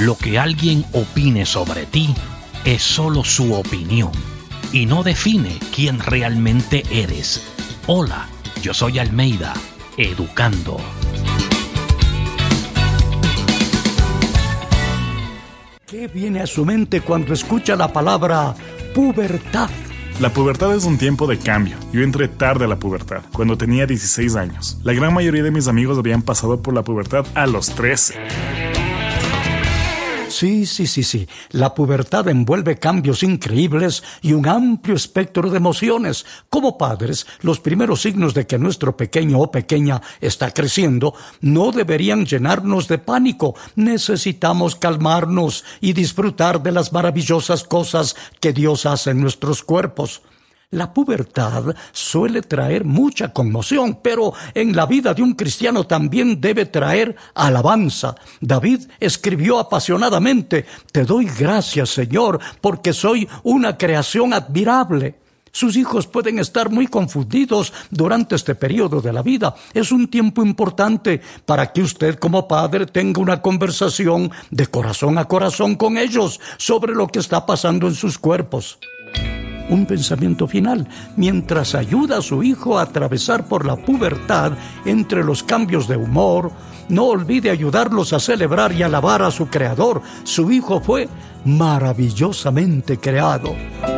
Lo que alguien opine sobre ti es solo su opinión y no define quién realmente eres. Hola, yo soy Almeida, educando. ¿Qué viene a su mente cuando escucha la palabra pubertad? La pubertad es un tiempo de cambio. Yo entré tarde a la pubertad, cuando tenía 16 años. La gran mayoría de mis amigos habían pasado por la pubertad a los 13. Sí. La pubertad envuelve cambios increíbles y un amplio espectro de emociones. Como padres, los primeros signos de que nuestro pequeño o pequeña está creciendo no deberían llenarnos de pánico. Necesitamos calmarnos y disfrutar de las maravillosas cosas que Dios hace en nuestros cuerpos. La pubertad suele traer mucha conmoción, pero en la vida de un cristiano también debe traer alabanza. David escribió apasionadamente: «Te doy gracias, Señor, porque soy una creación admirable». Sus hijos pueden estar muy confundidos durante este periodo de la vida. Es un tiempo importante para que usted como padre tenga una conversación de corazón a corazón con ellos sobre lo que está pasando en sus cuerpos. Un pensamiento final: mientras ayuda a su hijo a atravesar por la pubertad entre los cambios de humor, no olvide ayudarlos a celebrar y alabar a su Creador. Su hijo fue maravillosamente creado.